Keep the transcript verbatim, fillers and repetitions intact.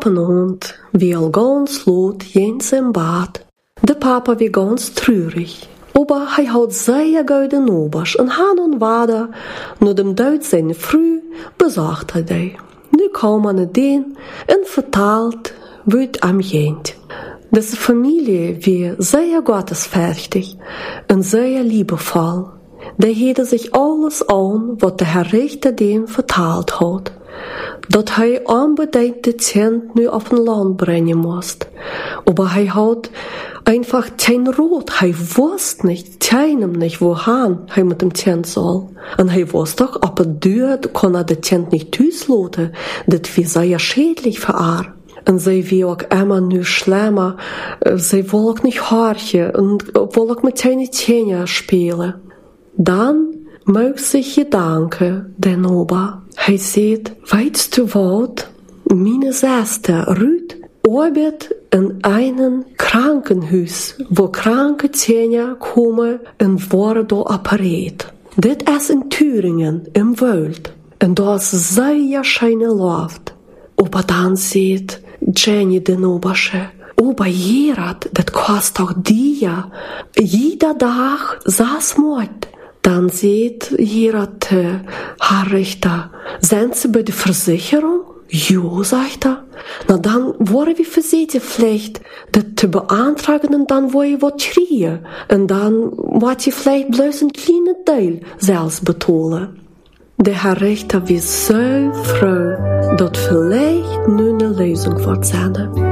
Appenhund wie al ganz laut jens im Bad. De Papa wie ganz traurig. Aber hij had sehr gute Nobers en han en vader, nu dem Duit zijn früh, besorgt hij die. Nu kwam aan het dien en vertaalt wat am jent. Deze Familie wie sehr gottesfürchtig en sehr liebevoll. Die hielden sich alles an, wat de Herr Richter dem vertaald had. Dat hij unbedingt de Zent nu op een land brengen moest. Aber hij had einfach kein Rot. Hij wusste nicht, keinem nicht, wohin hij mit dem Zent soll. Und hij wusste doch, ob er duurt, kon er de Zent nicht thuisloten. Dat wie sehr schädlich für er. Und sie wie auch immer nu schlimmer. Sie will auch nicht horchen und will auch mit seinen Zähnen spielen. Dann mögt sich Gedanke, den Ober. Hij sieht, weißt du wat? Meine Schwester Ruth arbeitet in einem Krankenhaus, wo kranke Zähne kommen und worden da operiert. Das ist in Thüringen, im Wald. Und da ist sehr schöne Luft. Aber dann sieht Jenny den Obersche, aber Gerard, das kostet auch dir. Jeder Tag saß Mord. Dann sieht Gerard, äh, Herr Richter, sind Sie bei der Versicherung? Jo, sagt er. Na dann wollen wir für Sie die Pflicht, das zu beantragen und dann wollen wir was kriegen. Und dann muss Sie vielleicht bloß ein kleiner Teil selbst betalen. Der Herr Richter war so froh, dass vielleicht nun eine Lösung wird sein.